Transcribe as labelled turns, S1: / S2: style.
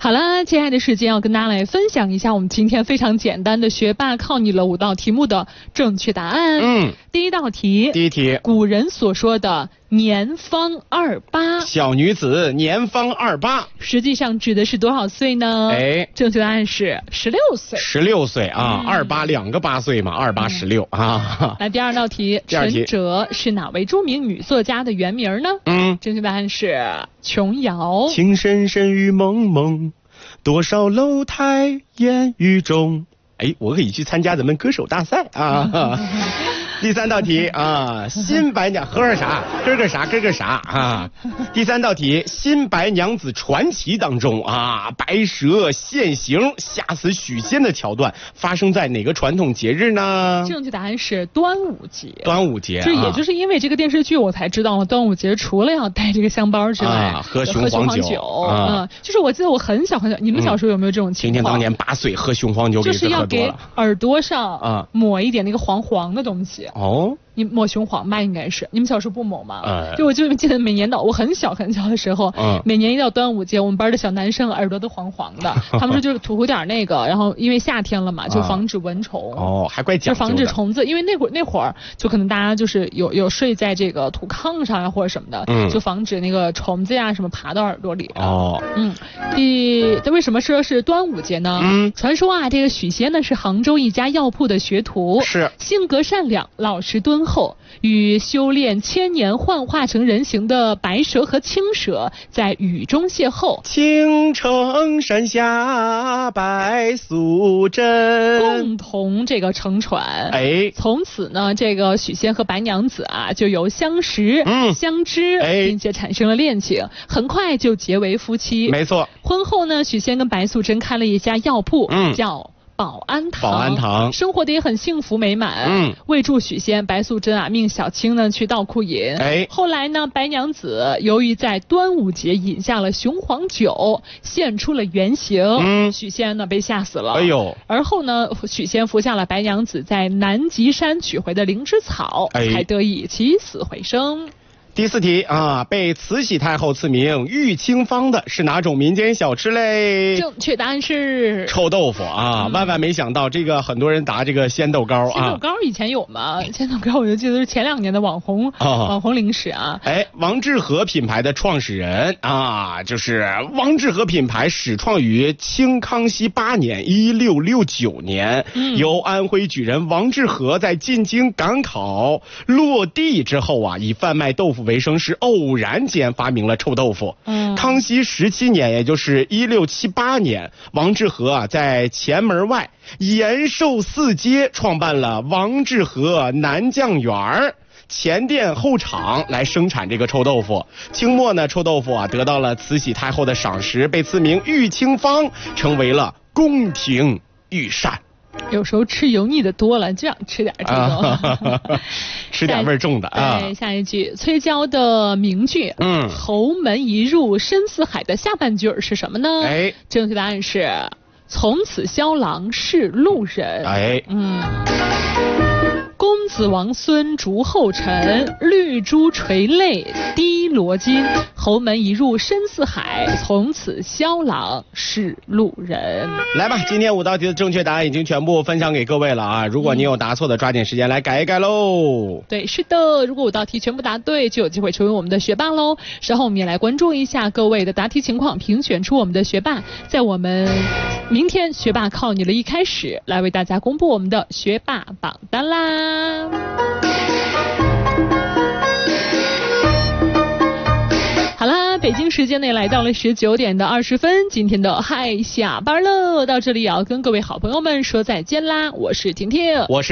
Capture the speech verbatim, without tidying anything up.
S1: 好了，接下来的时间要跟大家来分享一下我们今天非常简单的学霸靠你了五道题目的正确答案。
S2: 嗯，
S1: 第一道题，
S2: 第一题，
S1: 古人所说的年方二八，
S2: 小女子年方二八，
S1: 实际上指的是多少岁呢？
S2: 哎，
S1: 正确答案是十六岁。
S2: 十六岁啊，
S1: 嗯、
S2: 二八两个八岁嘛，二八十六啊。
S1: 来，第二道题，
S2: 第二题
S1: 陈哲是哪位著名女作家的原名呢？
S2: 嗯，
S1: 正确答案是琼瑶。
S2: 情深深雨蒙蒙，多少楼台烟雨中。哎，我可以去参加咱们歌手大赛啊！第三道题啊，新白娘喝点啥？喝个啥？喝个啥啊？第三道题，新白娘子传奇当中啊，白蛇现形吓死许仙的桥段发生在哪个传统节日呢？
S1: 正确答案是端午节。
S2: 端午节，
S1: 这也就是因为这个电视剧，我才知道了端午节除了要带这个香包之外，
S2: 啊、喝雄黄酒。
S1: 酒啊、嗯，就是我记得我很小很小，你们小时候有没有这种情况？
S2: 今天当年八岁喝雄黄酒，
S1: 就是要给耳朵上啊抹一点那个黄黄的东西。
S2: 哦，
S1: 你抹雄黄吧，应该是你们小时候不抹吗？
S2: 呃，
S1: 就我就记得每年到我很小很小的时候，
S2: 嗯，
S1: 每年一到端午节，我们班的小男生耳朵都黄黄的，他们说就是涂点那个，然后因为夏天了嘛，就防止蚊虫。
S2: 哦，还怪讲究的。
S1: 就防止虫子，因为那会儿那会儿就可能大家就是有有睡在这个土炕上啊或者什么的，
S2: 嗯，
S1: 就防止那个虫子呀什么爬到耳朵里。
S2: 哦，
S1: 嗯，第为什么说是端午节呢？
S2: 嗯，
S1: 传说啊，这个许仙呢是杭州一家药铺的学徒，
S2: 是
S1: 性格善良，老实敦厚，与修炼千年幻化成人形的白蛇和青蛇在雨中邂逅。
S2: 青城山下白素贞，
S1: 共同这个乘船。
S2: 哎，
S1: 从此呢，这个许仙和白娘子啊，就由相识、
S2: 嗯、
S1: 相知，
S2: 哎，
S1: 并且产生了恋情，很快就结为夫妻。
S2: 没错。
S1: 婚后呢，许仙跟白素贞开了一家药铺，
S2: 嗯，
S1: 叫保安堂，
S2: 保安堂
S1: 生活的也很幸福美满。
S2: 嗯，
S1: 为助许仙，白素贞啊命小青呢去倒库饮。
S2: 哎，
S1: 后来呢，白娘子由于在端午节饮下了雄黄酒，现出了原形。
S2: 嗯，
S1: 许仙呢被吓死了。
S2: 哎呦！
S1: 而后呢，许仙服下了白娘子在南极山取回的灵芝草，哎，才得以起死回生。
S2: 第四题啊，被慈禧太后赐名玉清芳的是哪种民间小吃嘞？
S1: 正确答案是
S2: 臭豆腐啊！嗯、万万没想到，这个很多人答这个鲜豆糕啊。
S1: 鲜豆糕以前有吗？鲜豆糕我就记得是前两年的网红、哦、网红零食啊。
S2: 哎，王致和品牌的创始人啊，就是王致和品牌始创于清康熙八年，一六六九年，嗯、由安徽举人王致和在进京赶考落地之后啊，以贩卖豆腐为生，是偶然间发明了臭豆腐。嗯，康熙十七年，也就是一六七八年，王致和啊在前门外延寿四街创办了王致和南酱园，前店后厂来生产这个臭豆腐。清末呢，臭豆腐啊得到了慈禧太后的赏识，被赐名玉清芳，成为了宫廷御膳。
S1: 有时候吃油腻的多了，就想吃点这种，啊、
S2: 吃点味重的啊。
S1: 对，下一句崔娇的名句，嗯，侯门一入深似海的下半句是什么呢？哎，正确答案是从此萧郎是路人。
S2: 哎，
S1: 嗯。公子王孙逐后尘，绿珠垂泪滴罗巾。侯门一入深似海，从此萧郎是路人。
S2: 来吧，今天五道题的正确答案已经全部分享给各位了啊！如果你有答错的，抓紧时间来改一改喽。
S1: 对，是的，如果五道题全部答对，就有机会成为我们的学霸喽。稍后我们也来关注一下各位的答题情况，评选出我们的学霸。在我们明天学霸靠你了一开始，来为大家公布我们的学霸榜单啦。好啦，北京时间内来到了十九点的二十分，今天的嗨下班了，到这里也要跟各位好朋友们说再见啦！我是婷婷，
S2: 我是。